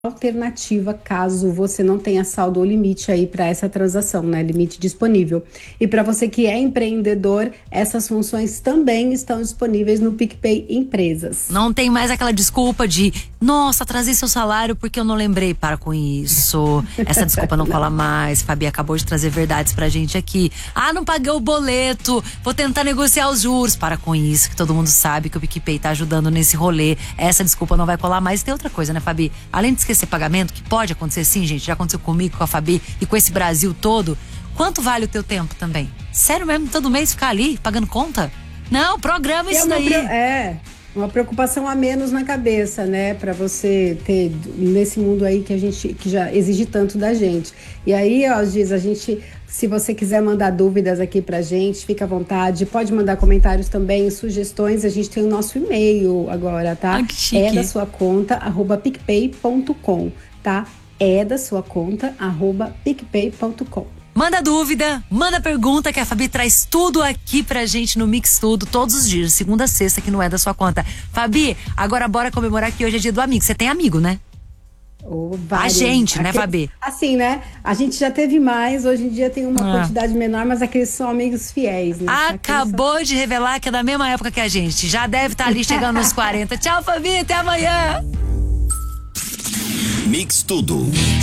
alternativa caso você não tenha saldo ou limite aí para essa transação, né? Limite disponível. E para você que é empreendedor, essas funções também estão disponíveis no PicPay Empresas. Não tem mais aquela desculpa de, nossa, atrasei seu salário porque eu não lembrei. Para com isso. Essa desculpa não cola mais. Fabi acabou de trazer verdades pra gente aqui. Ah, não paguei o boleto, vou tentar negociar os juros. Para com isso, que todo mundo sabe que o PicPay tá ajudando nesse rolê. Essa desculpa não vai colar mais. E tem outra coisa, né, Fabi? Além de esquecer pagamento, que pode acontecer sim, gente, já aconteceu comigo, com a Fabi e com esse Brasil todo. Quanto vale o teu tempo também? Sério mesmo, todo mês ficar ali pagando conta? Não, programa isso daí. Uma preocupação a menos na cabeça, né? Pra você ter nesse mundo aí que já exige tanto da gente. E aí, ó, Giz, se você quiser mandar dúvidas aqui pra gente, fica à vontade. Pode mandar comentários também, sugestões. A gente tem o nosso e-mail agora, tá? Ah, que chique. É da sua conta, @picpay.com, tá? É da sua conta, @picpay.com. Manda dúvida, manda pergunta, que a Fabi traz tudo aqui pra gente no Mix Tudo, todos os dias, segunda a sexta, que não é da sua conta. Fabi, agora bora comemorar que hoje é dia do amigo. Você tem amigo, né? A gente, né, Fabi? Assim, né? A gente já teve mais, hoje em dia tem uma quantidade menor, mas aqueles são amigos fiéis, né? Acabou de revelar que é da mesma época que a gente. Já deve estar ali chegando nos 40. Tchau, Fabi, até amanhã. Mix Tudo.